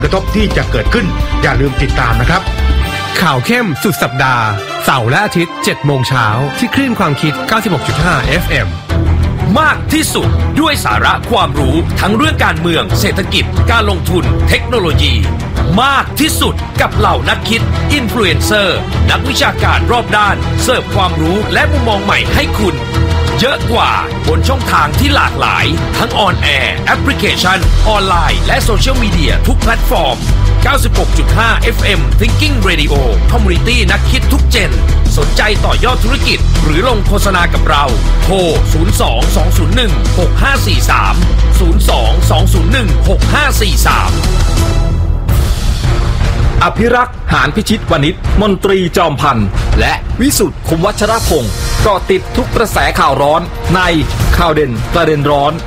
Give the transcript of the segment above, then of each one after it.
กระทบที่จะเกิดขึ้นอย่าลืมติดตามนะครับข่าวเข้มสุดสัปดาห์เสาร์และอาทิตย์ 7 โมงเช้าที่คลื่นความคิด 96.5 FM มากที่สุดด้วยสาระความรู้ทั้งเรื่องการเมืองเศรษฐกิจการลงทุนเทคโนโลยีมากที่สุดกับเหล่านักคิดอินฟลูเอนเซอร์นักวิชาการรอบด้านเสิร์ฟความรู้และมุมมองใหม่ให้คุณเยอะกว่าบนช่องทางที่หลากหลายทั้งออนแอร์แอปพลิเคชันออนไลน์และโซเชียลมีเดียทุกแพลตฟอร์ม 96.5 FM Thinking Radio Community นักคิดทุกเจนสนใจต่อยอดธุรกิจหรือลงโฆษณากับเราโทร 02-201-6543 02-201-6543 อภิรักษ์หานพิชิตวณิชมนตรีจอมพันธ์และวิสุทธิ์คมวัชรพงศ์เกาะติดทุกกระแสข่าวร้อนในข่าวเด่นประเด็นร้อน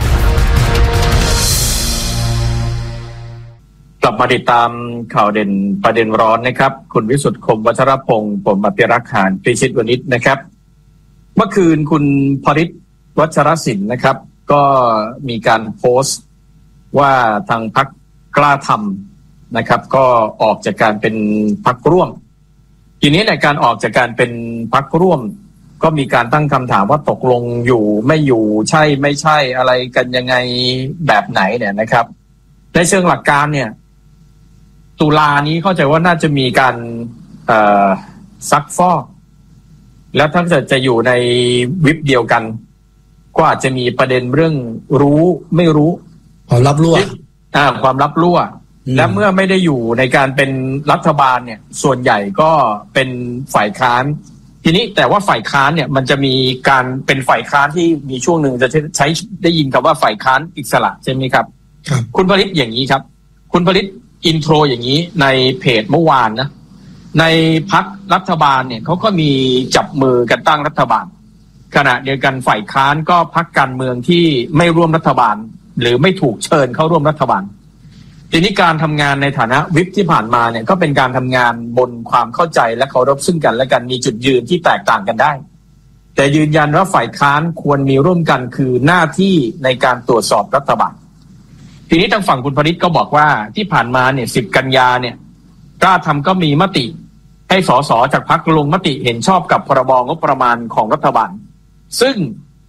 กลับมาติดตามข่าวเด่นประเด็นร้อนนะครับคุณวิสุทธิ์คมวัชรพงศ์ผมอภิรักษ์หานพิชิตวณิชนะครับเมื่อคืนคุณพริษวัชรศิลป์นะครับก็มีการโพสต์ว่าทางพรรคกล้าทำนะครับก็ออกจากการเป็นพรรคร่วมทีนี้ในการออกจากการเป็นพรรคร่วมก็มีการตั้งคำถามว่าตกลงอยู่ไม่อยู่ใช่ไม่ใช่อะไรกันยังไงแบบไหนเนี่ยนะครับในเชิงหลักการเนี่ยตุลานี้เข้าใจว่าน่าจะมีการซักฟอกแล้วถ้าจะอยู่ในวิปเดียวกันก็อาจจะมีประเด็นเรื่องรู้ไม่รู้ความลับรั่วความลับรั่วและเมื่อไม่ได้อยู่ในการเป็นรัฐบาลเนี่ยส่วนใหญ่ก็เป็นฝ่ายค้านทีนี้แต่ว่าฝ่ายค้านเนี่ยมันจะมีการเป็นฝ่ายค้านที่มีช่วงหนึ่งจะใช้ได้ยินคำว่าฝ่ายค้านอิสระใช่ไหมครับคุณพริษอย่างนี้ครับคุณพริษอินโทรอย่างนี้ในเพจเมื่อวานนะในพรรครัฐบาลเนี่ยเขาก็มีจับมือกันตั้งรัฐบาลขณะเดียวกันฝ่ายค้านก็พรรคการเมืองที่ไม่ร่วมรัฐบาลหรือไม่ถูกเชิญเข้าร่วมรัฐบาลทีนี้การทำงานในฐานะวิปที่ผ่านมาเนี่ยก็เป็นการทำงานบนความเข้าใจและเคารพซึ่งกันและกันมีจุดยืนที่แตกต่างกันได้แต่ยืนยันว่าฝ่ายค้านควรมีร่วมกันคือหน้าที่ในการตรวจสอบรัฐบาลทีนี้ทางฝั่งคุณพริษก็บอกว่าที่ผ่านมาเนี่ย10 กันยาเนี่ยกล้าทำก็มีมติให้สสจากพรรคลงมติเห็นชอบกับพรบงบประมาณของรัฐบาลซึ่ง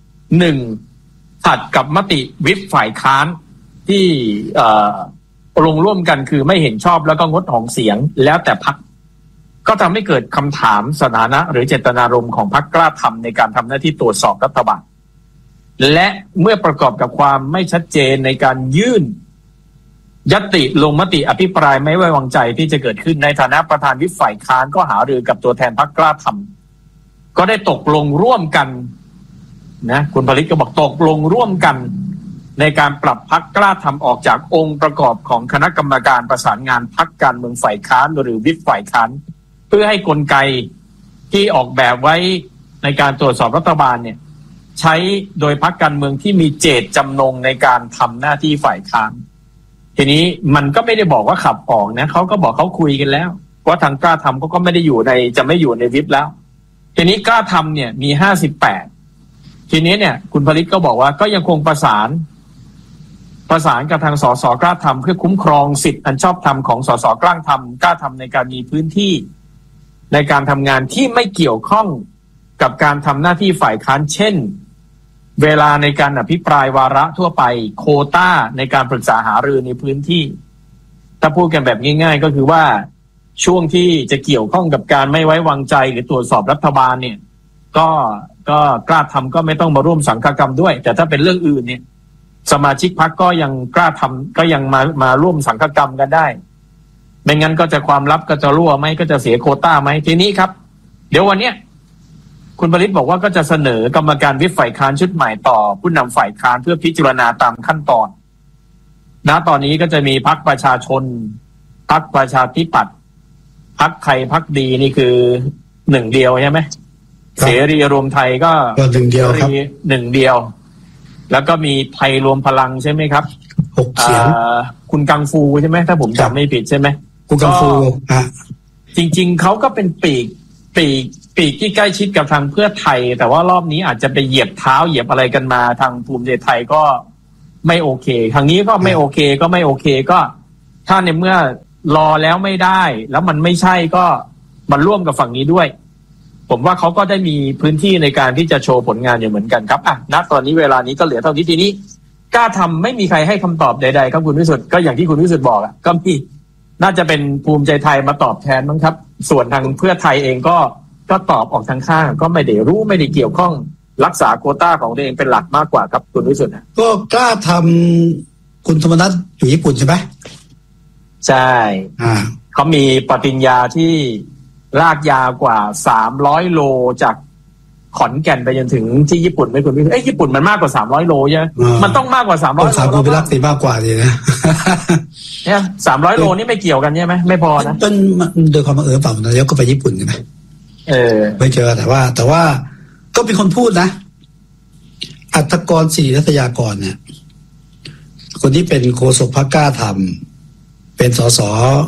1ขัดกับมติวิปฝ่ายค้านที่ลงร่วมกันคือไม่เห็นชอบแล้วก็งดออกเสียงแล้วแต่พรรคก็ทำให้เกิดคำถามสถานะหรือเจตนารมณ์ของพรรคกล้าทำในการทำหน้าที่ตรวจสอบรัฐบาลและเมื่อประกอบกับความไม่ชัดเจนในการยื่นญัตติลงมติอภิปรายไม่ไว้วางใจที่จะเกิดขึ้นในฐานะประธานวิปฝ่ายค้านก็หารือกับตัวแทนพรรคกล้าทำก็ได้ตกลงร่วมกันนะคุณพริษก็บอกตกลงร่วมกันในการปรับพรรคกล้าทำออกจากองค์ประกอบของคณะกรรมการประสานงานพรรคการเมืองฝ่ายค้านหรือวิปฝ่ายค้านเพื่อให้กลไกที่ออกแบบไว้ในการตรวจสอบรัฐบาลเนี่ยใช้โดยพรรคการเมืองที่มีเจตจำนงในการทำหน้าที่ฝ่ายค้านทีนี้มันก็ไม่ได้บอกว่าขับออกนะเขาก็บอกเขาคุยกันแล้วว่าทางกล้าทำก็ไม่ได้อยู่ในจะไม่อยู่ในวิปแล้วทีนี้กล้าทำเนี่ยมี58ทีนี้เนี่ยคุณพริษก็บอกว่าก็ยังคงประสานกับทางสสกล้าทำเพื่อคุ้มครองสิทธิอันชอบธรรมของสสกล้าทำในการมีพื้นที่ในการทำงานที่ไม่เกี่ยวข้องกับการทำหน้าที่ฝ่ายค้านเช่นเวลาในการอภิปรายวาระทั่วไปโควต้าในการปรึกษาหารือในพื้นที่ถ้าพูดกันแบบง่ายๆก็คือว่าช่วงที่จะเกี่ยวข้องกับการไม่ไว้วางใจหรือตรวจสอบรัฐบาลเนี่ยก็กล้าทำก็ไม่ต้องมาร่วมสังฆกรรมด้วยแต่ถ้าเป็นเรื่องอื่นเนี่ยสมาชิกพรรคก็ยังกล้าทำก็ยังมาร่วมสังฆกรรมกันได้ไม่งั้นก็จะความลับก็จะรั่วไหมก็จะเสียโควต้าไหมทีนี้ครับเดี๋ยววันเนี้ยคุณพริษบอกว่าก็จะเสนอกรรมการวิปฝ่ายค้านชุดใหม่ต่อผู้นำฝ่ายค้านเพื่อพิจารณาตามขั้นตอนณตอนนี้ก็จะมีพรรคประชาชนพรรคประชาธิปัตย์พรรคไทยพรรคดีนี่คือ1เดียวใช่ไหมเสรีรวมไทยก็ 1เดียวครับ 1เดียวแล้วก็มีไทยรวมพลังใช่ไหมครับ 6เสียงคุณกังฟูใช่ไหมถ้าผมจำไม่ผิดใช่ไหมคุณกังฟูจริงๆเขาก็เป็นปีกที่ใกล้ชิดกับทางเพื่อไทยแต่ว่ารอบนี้อาจจะไปเหยียบเท้าเหยียบอะไรกันมาทางภูมิใจไทยก็ไม่โอเคทางนี้ก็ไม่โอเคก็ถ้าในเมื่อรอแล้วไม่ได้แล้วมันไม่ใช่ก็มันร่วมกับฝั่งนี้ด้วยผมว่าเขาก็ได้มีพื้นที่ในการที่จะโชว์ผลงานอยู่เหมือนกันครับณตอนนี้เวลานี้ก็เหลือเท่านี้ทีนี้กล้าทำไม่มีใครให้คำตอบใดๆครับคุณวิสุทธิ์ก็อย่างที่คุณวิสุทธิ์บอกก็มีน่าจะเป็นภูมิใจไทยมาตอบแทนมั้งครับส่วนทางเพื่อไทยเองก็ตอบออกทางข้างก็ไม่ได้รู้ไม่ได้เกี่ยวข้องรักษาโควต้าของตัวเองเป็นหลักมากกว่าครับคุณวิสุทธิ์ก็กล้าทำคุณธรรมนัสอยู่ญี่ปุ่นใช่ไหมใช่เขามีปฏิญญาที่ลากยาวกว่า300โลจากขอนแก่นไปจนถึงที่ญี่ปุ่นไหมคุณพี่ญี่ปุ่นมันมากกว่า300โลใช่ไหมมันต้องมากกว่า300โลต้องคุณไปรักตีมากกว่าเลยนะเนี่ย300โลนี่ไม่เกี่ยวกันใช่ไหมไม่พอนะเป็นโดยความบังเอิญเปล่านายกก็ไปญี่ปุ่นใช่ไหมไม่เจอแต่ว่าก็เป็นคนพูดนะอัฐกรศิริรัตยากรเนี่ยคนที่เป็นโฆษกพรรคกล้าทำเป็นสส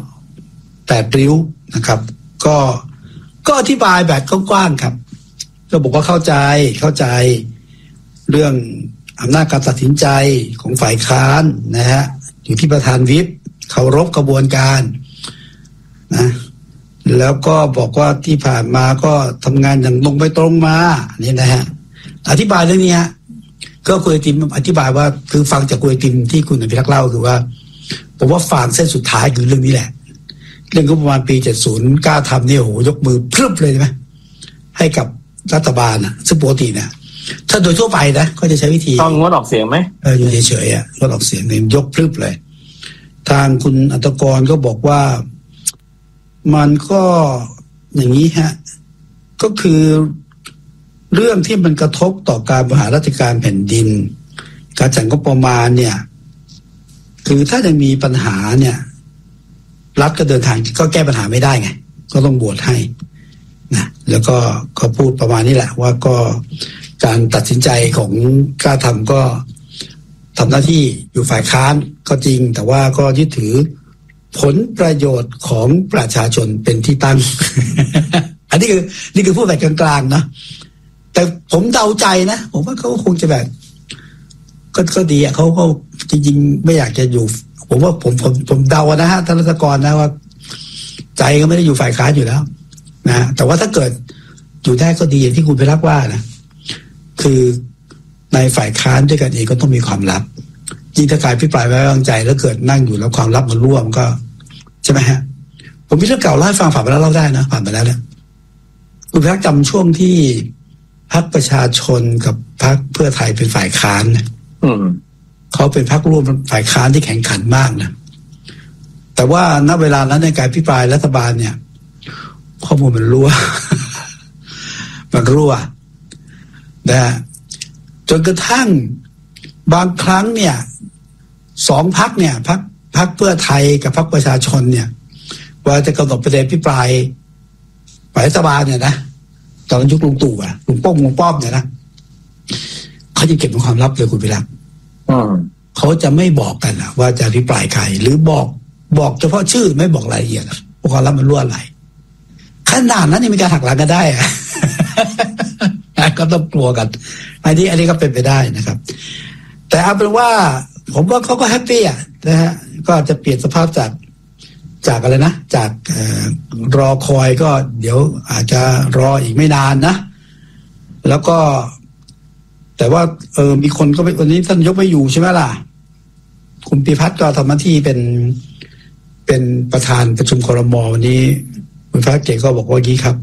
8 ริ้วนะครับก็อธิบายแบบกว้างๆครับก็บอกว่าเข้าใจเรื่องอำนาจการตัดสินใจของฝ่ายค้านนะฮะอยู่ที่ประธานวิปเคารพกระบวนการนะแล้วก็บอกว่าที่ผ่านมาก็ทำงานอย่างตรงไปตรงมานี่นะฮะอธิบายเรื่องนี้ฮะก็คุณไอติมอธิบายว่าคือฟังจากคุณไอติมที่คุณอภิรักษ์เล่าคือว่าผมว่าฟังเส้นสุดท้ายคือเรื่องนี้แหละเรื่องก็ประมาณปี70กล้าทำเนี่ยโหยกมือพรึบเลยใช่ไหมให้กับรัฐบาลซึ่งปกติเนี่ยถ้าโดยทั่วไปนะก็จะใช้วิธีต้องงดออกเสียงไหมอยู่เฉยๆงดออกเสียงเนี่ยยกพรึบเลยทางคุณอัตกรก็บอกว่ามันก็อย่างนี้ฮะก็คือเรื่องที่มันกระทบต่อการบริหารราชการแผ่นดินการจัดงบประมาณเนี่ยคือถ้ายังมีปัญหาเนี่ยรัฐก็เดินทางก็แก้ปัญหาไม่ได้ไงก็ต้องบวชให้นะแล้วก็พูดประมาณนี้แหละว่าก็การตัดสินใจของกล้าทำก็ทำหน้าที่อยู่ฝ่ายค้านก็จริงแต่ว่าก็ยึดถือผลประโยชน์ของประชาชนเป็นที่ตั้ง อันนี้คือพูดแบบกลางๆนะแต่ผมเดาใจนะผมว่าเขาคงจะแบบก็ดีอ่ะเขาก็จริงๆไม่อยากจะอยู่ผมว่าผมเดานะฮะท่านรัฐกรนะว่าใจก็ไม่ได้อยู่ฝ่ายค้านอยู่แล้วนะแต่ว่าถ้าเกิดอยู่ได้ก็ดีอย่างที่คุณไปรักว่านะคือในฝ่ายค้านด้วยกันเองก็ต้องมีความลับยิ่งถ้าการพิปรายไว้วางใจแล้วเกิดนั่งอยู่แล้วความลับมันร่วมก็ใช่ไหมฮะผมมีเรื่องเก่าเล่าให้ฟังผ่านไปแล้วเล่าได้นะผ่านไปแล้วเนี่ยคุณพิรักจำช่วงที่พรรคประชาชนกับพรรคเพื่อไทยเป็นฝ่ายค้านนะเขาเป็นพรรคร่วมฝ่ายค้านที่แข่งขันมากนะแต่ว่าณเวลานั้นในการพิปรายรัฐบาลเนี่ยข้อมูลมันรั่ว มันรั่วนะจนกระทั่งบางครั้งเนี่ย2 พรรคเนี่ยพรรคเพื่อไทยกับพรรคประชาชนเนี่ยว่าจะกำหนดประเด็นพิปรายฝ่ายรัฐบาลเนี่ยนะตอนยุคลุงตู่ลุงป้อมเนี่ยนะเขาจะเก็บเป็นความลับเลยคุณพิรักษ์เขาจะไม่บอกกันว่าจะพิปรายใครหรือบอกเฉพาะชื่อไม่บอกรายละเอียดเพราะความลับมันรั่วไหลขนาดนั้นนี่มีการหักหลังกันได้ก็ต้องกลัวกันอันนี้ก็เป็นไปได้นะครับแต่เอาเป็นว่าผมว่าเขาก็แฮปปี้นะฮะก็จะเปลี่ยนสภาพจากอะไรนะจากรอคอยก็เดี๋ยวอาจจะรออีกไม่นานนะแล้วก็แต่ว่ามีคนก็วันนี้ท่านยกไม่อยู่ใช่ไหมล่ะคุณปิพัฒน์ก็ทำหน้าที่เป็นประธานประชุมครม.วันนี้คุณพระเกศก็บอกว่างี้ครับ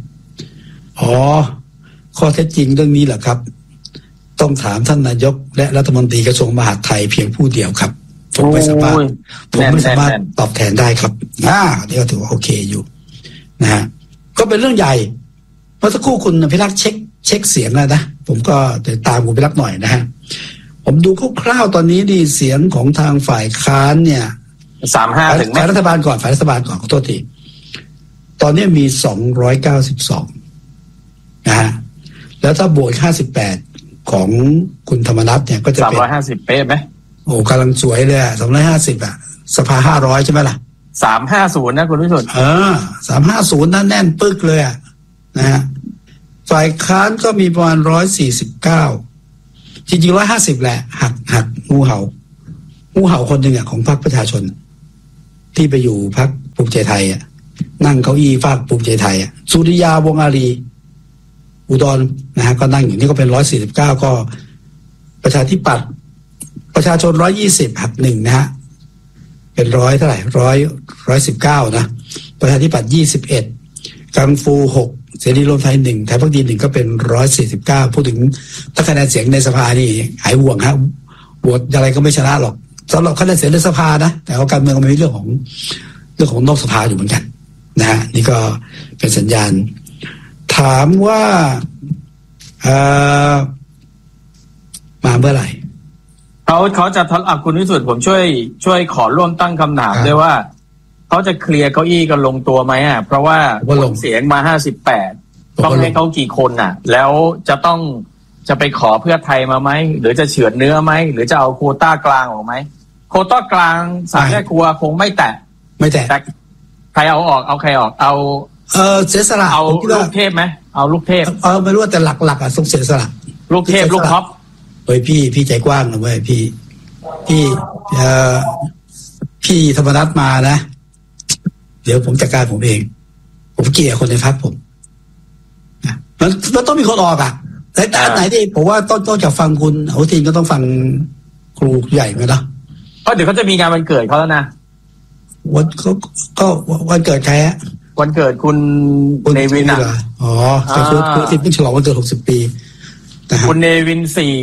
ข้อเท็จจริงเรื่องนี้แหละครับต้องถามท่านนายกและรัฐมนตรีกระทรวงมหาดไทยเพียงผู้เดียวครับผมไม่สามารถตอบแทนได้ครับนี่ก็ถือว่าโอเคอยู่นะฮะก็เป็นเรื่องใหญ่เมื่อสักครู่คุณพิรักษ์เช็คเสียงแล้วนะผมก็จะตามคุณพิรักษ์หน่อยนะฮะผมดูคร่าวๆตอนนี้ดีเสียงของทางฝ่ายค้านเนี่ย 35ถึงฝ่ายรัฐบาลก่อนขอโทษทีตอนนี้มี292นะฮะแล้วถ้าบวก58ของคุณธรรมนัสเนี่ยก็จะเป็น 350เป๊ะไหมโอ้กำลังสวยเลย250สภา500ใช่ไหมล่ะ 350นะคุณผู้ชม 350นั่นแน่นปึ๊กเลยนะฮะฝ่ายค้านก็มีประมาณ149จริงๆ150แหละหักงูเห่าคนหนึ่งของพรรคประชาชนที่ไปอยู่พรรคภูมิใจไทยอ่ะนั่งเก้าอี้ฝากภูมิใจไทยอ่ะสุริยาวงศ์อารีอุดรนะฮะก็นั่งอยู่นี่ก็เป็น149ก็ประชาธิปัตย์ประชาชน120หัก1นะฮะเป็น100เท่าไหร่119นะประชาธิปัตย์21กังฟู6เสรีรวมไทย1ไทยพรรคดี1ก็เป็น149พูดถึงถ้าคะแนนเสียงในสภานี่หายห่วงฮะโหวตอะไรก็ไม่ชนะหรอกสำหรับคะแนนเสียงในสภานะแต่ว่าการเมืองมันมีเรื่องของนอกสภาอยู่เหมือนกันนะฮะนี่ก็เป็นสัญญาณถามว่ามาเมื่อไหร่เขาจะคุณวิสุทธิ์ผมช่วยขอร่วมตั้งคำถามด้วยว่าเขาจะเคลียร์เก้าอี้กันลงตัวไหมอ่ะเพราะว่าเสียงมา58ต้องให้เขากี่คนอ่ะแล้วจะไปขอเพื่อไทยมาไหมหรือจะเฉือนเนื้อไหมหรือจะเอาโควต้ากลางออกไหมโควต้ากลางสามแม่ครัวคงไม่แตะใครเอาออกเอาใครออกเอาเสียสละเอาลูกเทพไหมเอาลูกเทพไม่รู้แต่หลักอ่ะต้องเสียสละลูกเทพลูกท็อปเฮ้ยพี่ใจกว้างนะเว้ยพี่ธรรมนัสมานะเดี๋ยวผมจัดการผมเองผมเกลียดคนในพรรคผมมันต้องมีคนออกอ่ะแต่ไหนที่ผมว่าต้องจากฟังคุณอนุทินก็ต้องฟังครูใหญ่ไหมล่ะเพราะเดี๋ยวเขาจะมีงานวันเกิดเขาแล้วนะก็วันเกิดใครฮะวันเกิดคุณเนวินอ๋อแต่คือที่เพิ่งฉลองวันเกิด60 ปีคุณเนวิน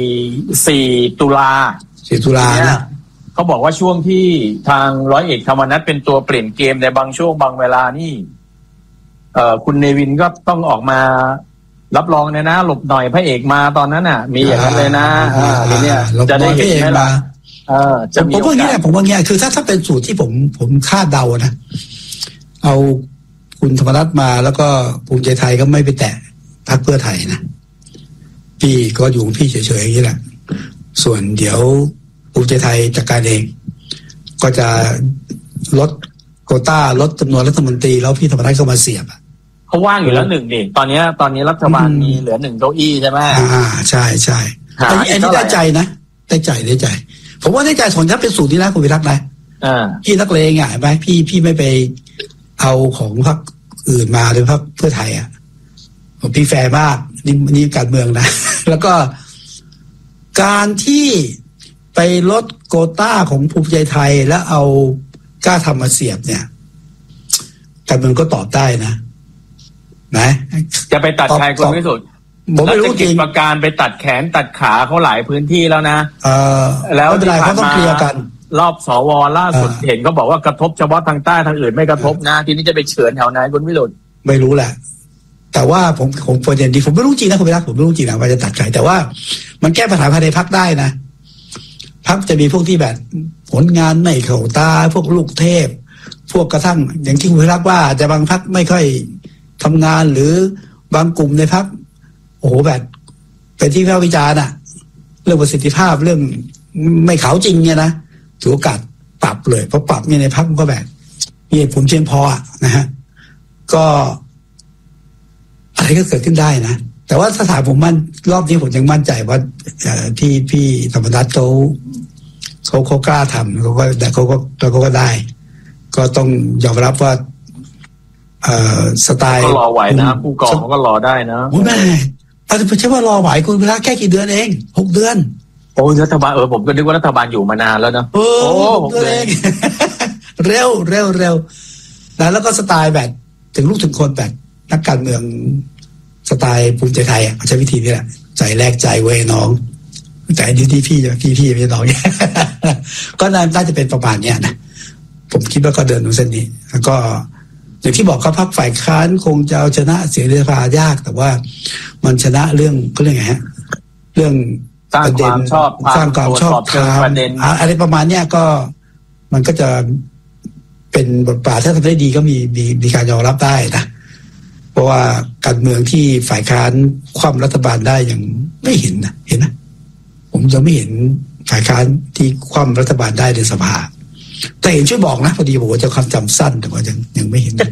4 ตุลานะเขาบอกว่าช่วงที่ทางร้อยเอกธรรมนัสเป็นตัวเปลี่ยนเกมในบางช่วงบางเวลานี่คุณเนวินก็ต้องออกมารับรองนะหลบหน่อยพระเอกมาตอนนั้นน่ะมีอย่างนั้นเลยนะทีเนี้ยจะได้เห็นไหมล่ะผมว่างี้คือถ้าเป็นสูตรที่ผมคาดเดานะเอาคุณธรรมนัสมาแล้วก็ภูมิใจไทยก็ไม่ไปแตะพรรคเพื่อไทยนะพี่ก็อยู่ของพี่เฉยๆอย่างนี้แหละส่วนเดี๋ยวภูมิใจไทยจัดการเองก็จะลดโควต้าลดจำนวนรัฐมนตรีแล้วพี่ธรรมนัสเข้ามาเสียบเขาว่างอยู่แล้ว1ดิตอนนี้รัฐบาลมีเหลือ1เก้าอี้ใช่ไหมใช่อันนี้ได้ใจนะได้ใจผมว่าได้ใจส่วนถ้าเป็นสูตรนี้นะคุณวิรักษ์นะพี่นักเลงอ่ะไหมพี่ไม่ไปเอาของพรรคอื่นมาหรือพรรคเพื่อไทยอ่ะพี่แฟร์มากนี่การเมืองนะแล้วก็การที่ไปลดโควต้าของภูมิใจไทยแล้วเอากล้าทำมาเสียบเนี่ยการเมืองก็ตอบได้นะจะไปตัดใครคุณวิสุทธิ์ผมไม่รู้จริงประการไปตัดแขนตัดขาเขาหลายพื้นที่แล้วนะแล้วที่ผ่านมารอบสวล่าสุดเห็นเขาบอกว่ากระทบเฉพาะทางใต้ทางอื่นไม่กระทบนะทีนี้จะไปเฉือนแถวไหนคุณวิสุทธิ์ไม่รู้แหละแต่ว่าผมประเด็นดีผมไม่รู้จริงนะคุณวิรักผมไม่รู้จริงนะว่าจะตัดใครแต่ว่ามันแก้ปัญหาภายในพรรคได้นะพรรคจะมีพวกที่แบบผลงานไม่เข้าตาพวกลูกเทพพวกกระทั่งอย่างที่คุณวิรักว่าจะบางพรรคไม่ค่อยทำงานหรือบางกลุ่มในพรรคโอ้โหแบบเป็นที่วิพากษ์วิจารณ์อะเรื่องประสิทธิภาพเรื่องไม่ขาวจริงเนี่ยนะถือโอกาสปรับเลยเพราะปรับเนี่ยในพรรคก็แบบมีเหตุผลเพียงพอนะฮะก็อะไรก็เกิดขึ้นได้นะแต่ว่าสถานผมมั่นรอบนี้ผมยังมั่นใจว่าพี่ธรรมนัสเขากล้าทำเขาก็ได้ก็ต้องยอมรับว่าสไตล์ก็รอไหวนะผู้กองเขาก็รอได้นะโอ้แม่ไม่ใช่ว่ารอไหวคุณเวลาแค่กี่เดือนเอง6 เดือนโอ้รัฐบาลผมก็นึกว่ารัฐบาลอยู่มานานแล้วนะโอ้6 เดือนเองเร็วแล้วก็สไตล์แบบถึงลูกถึงคนแบบนักการเมืองสไตล์ภูมิใจไทยใช้วิธีนี้แหละใจแลกใจเว้ยน้องแต่อันนี้ที่พี่ไม่น้องก็น่าจะเป็นประมาณนี้นะผมคิดว่าก็เดินตรงเส้นนี้แล้วก็อย่างที่บอกเขาพรรคฝ่ายค้านคงจะเอาชนะเสียงในสภายากแต่ว่ามันชนะเรื่องก็เรื่องไงฮะเรื่องสร้างความชอบธรรมอะไรประมาณเนี้ยก็มันก็จะเป็นบทบาทถ้าทำได้ดีก็มีการยอมรับได้นะเพราะว่าการเมืองที่ฝ่ายค้านคว่ำรัฐบาลได้ยังไม่เห็นนะผมจะไม่เห็นฝ่ายค้านที่คว่ำรัฐบาลได้ในสภาแต่เห็นช่วยบอกนะพอดีบอกว่าจะความจำสั้นแต่ว่ายังไม่เห็น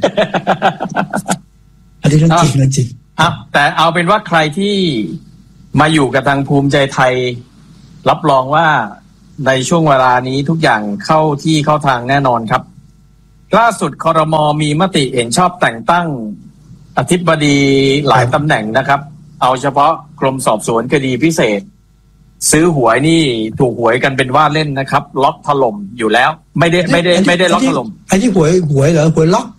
อันนี้เรื่องจริงแต่เอาเป็นว่าใครที่มาอยู่กับทางภูมิใจไทยรับรองว่าในช่วงเวลานี้ทุกอย่างเข้าที่เข้าทางแน่นอนครับล่าสุดครม.มีมติเห็นชอบแต่งตั้งอธิบดีหลายตำแหน่งนะครับเอาเฉพาะกรมสอบสวนคดีพิเศษซื้อหวยนี่ถูกหวยกันเป็นว่าเล่นนะครับล็อกถล่มอยู่แล้วไม่ได้ล็อกถล่มไอ้ที่หวยเหรอหวยล็อก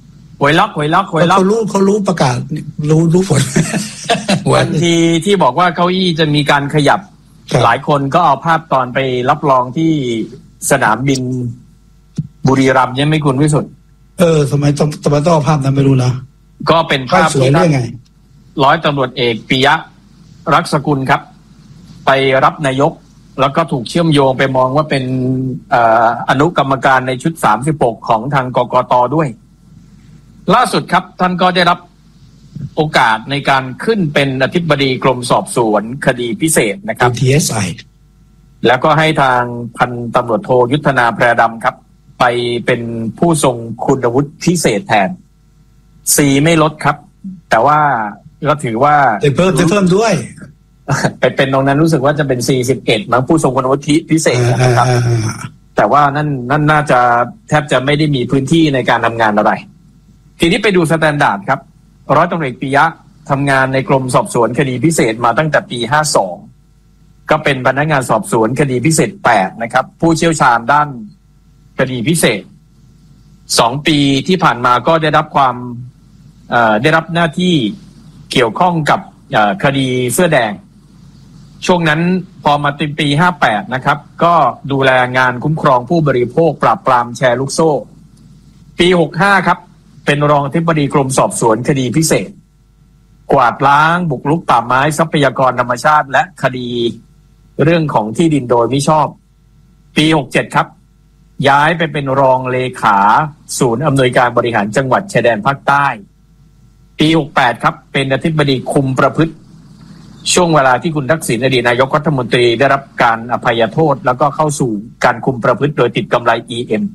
เขารู้ประกาศรู้ผลวันทีที่บอกว่าเก้าอี้จะมีการขยับหลายคนก็เอาภาพตอนไปรับรองที่สนามบินบุรีรัมย์ยังไม่คุณวิสุทธิ์ทำไมต้องภาพนั้นไม่รู้นะก็เป็นภาพที่ท่านร้อยตำรวจเอกปิยะรักษกุลครับไปรับนายกแล้วก็ถูกเชื่อมโยงไปมองว่าเป็นอนุกรรมการในชุด36ของทางกกต.ด้วยล่าสุดครับท่านก็ได้รับโอกาสในการขึ้นเป็นอธิบดีกรมสอบสวนคดีพิเศษนะครับ DSI แล้วก็ให้ทางพันตำรวจโทยุทธนาแพรดำครับไปเป็นผู้ทรงคุณวุฒิพิเศษแทน4ไม่ลดครับแต่ว่าก็ถือว่าจะเพิ่มด้วยไปเป็นตรงนั้นรู้สึกว่าจะเป็น41มั้งผู้ทรงคุณวุฒิพิเศษนะครับแต่ว่านั่นน่าจะแทบจะไม่ได้มีพื้นที่ในการทำงานอะไรทีนี้ไปดูสแตนดาร์ดครับร้อยตำรวจเอกปิยะทำงานในกรมสอบสวนคดีพิเศษมาตั้งแต่ปี52ก็เป็นพนักงานสอบสวนคดีพิเศษ8นะครับผู้เชี่ยวชาญด้านคดีพิเศษ2ปีที่ผ่านมาก็ได้รับหน้าที่เกี่ยวข้องกับคดีเสื้อแดงช่วงนั้นพอมาถึงปี58นะครับก็ดูแลงานคุ้มครองผู้บริโภคปราบปรามแชร์ลูกโซ่ปี65ครับเป็นรองอธิบดีกรมสอบสวนคดีพิเศษกวาดล้างบุกรุกป่าไม้ทรัพยากรธรรมชาติและคดีเรื่องของที่ดินโดยมิชอบปี67ครับย้ายไปเป็นรองเลขาศูนย์อำนวยการบริหารจังหวัดชายแดนภาคใต้ปี68ครับเป็นอธิบดีคุมประพฤติช่วงเวลาที่คุณทักษิณอดีตนายกรัฐมนตรีได้รับการอภัยโทษแล้วก็เข้าสู่การคุมประพฤติโดยติดกำไร EM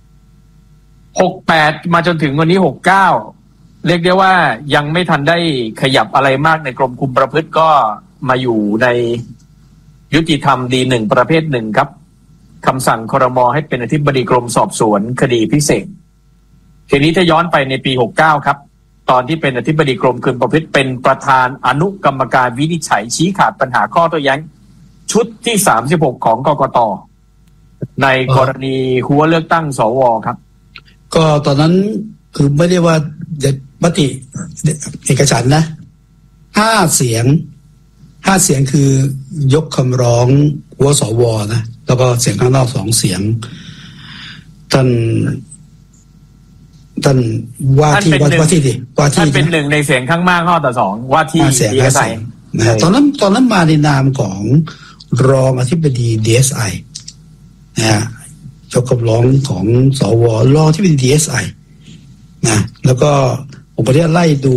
68มาจนถึงวันนี้69เรียกได้ว่ายังไม่ทันได้ขยับอะไรมากในกรมคุมประพฤติก็มาอยู่ในยุติธรรมดี1ประเภท1ครับคำสั่งครม.ให้เป็นอธิบดีกรมสอบสวนคดีพิเศษทีนี้ถ้าย้อนไปในปี69ครับตอนที่เป็นอธิบดีกรมคุมประพฤติเป็นประธานอนุกรรมการวินิจฉัยชี้ขาดปัญหาข้อโต้แย้งชุดที่36ของกกต.ในกรณีหัวเลือกตั้งสวครับก็ตอนนั้นคือไม่ได้ว่ามติเอกฉันท์นะ5เสียงคือยกคำร้องหัวสวนะแล้วก็เสียงข้างนอก2เสียงท่านว่าที่ท่านเป็นหนึ่งในเสียงข้างมากข้อต่อ2ว่าที่DSI นะตอนนั้นมาในนามของรองอธิบดี DSI นะฮะยกคำร้องของสวรอที่เป็น DSI นะแล้วก็ผมไปไล่ดู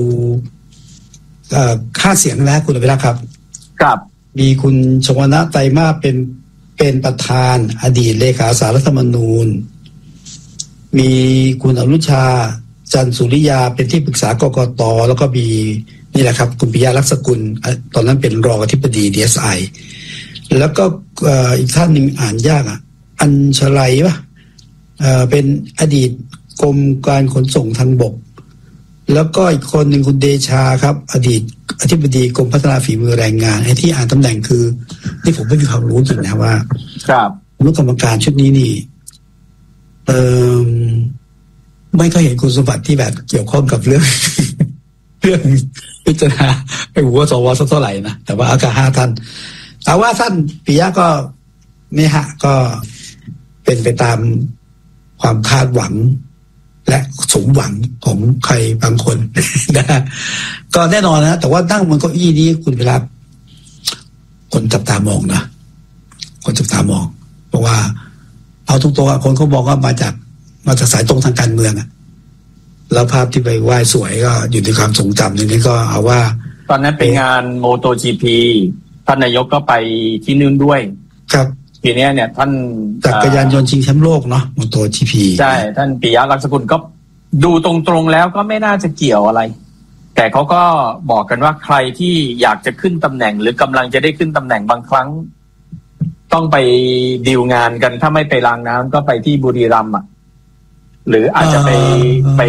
ค่าเสียงแล้วคุณอภิรักษ์ครับครับมีคุณชวนะไตรมาสเป็นประธานอดีตเลขาสารรัฐธรรมนูญมีคุณอนุชาจันทร์สุริยาเป็นที่ปรึกษากกต.แล้วก็มีนี่แหละครับคุณปิยะลักษกุลตอนนั้นเป็นรองอธิบดี DSI แล้วก็อีกท่านหนึ่งอ่านยากอัญชลัยป่ะเป็นอดีตกรมการขนส่งทางบกแล้วก็อีกคนหนึ่งคุณเดชาครับอดีตอธิบดีกรมพัฒนาฝีมือแรงงานไอ้ที่อ่านตำแหน่งคือที่ผมไม่มีความรู้จริงนะว่าครับอนุกรรมการชุดนี้นี่ไม่ก็เห็นคุณสมบัติที่แบบเกี่ยวข้องกับเรื่องพิจารณาไปหัวสวสักเท่าไหร่นะแต่ว่าอากาศ5ท่านแต่ว่าท่านปิยะก็นี่ฮะก็เป็นไปตามความคาดหวังและสมหวังของใครบางคนนะก็แน่นอนนะแต่ว่านั่งบนเก้าอี้นี้คุณเวลาคนจับตามองนะคนจับตามองเพราะว่าเอาตรงๆคนเขาบอกว่ามาจากสายตรงทางการเมืองแล้วภาพที่ไปไหว้สวยก็อยู่ในความทรงจำนี้ก็เอาว่าตอนนั้นเป็นงานโมโต GP ท่านนายกก็ไปที่นู่นด้วยครับทีนี้เนี่ยท่านจักรยานยนต์ชิงแชมป์โลกเนาะโมโต GP ใช่ท่านปิยะลักษกุลก็ดูตรงๆแล้วก็ไม่น่าจะเกี่ยวอะไรแต่เขาก็บอกกันว่าใครที่อยากจะขึ้นตำแหน่งหรือกำลังจะได้ขึ้นตำแหน่งบางครั้งต้องไปดีลงานกันถ้าไม่ไปรางน้ำก็ไปที่บุรีรัมย์หรืออาจจะไป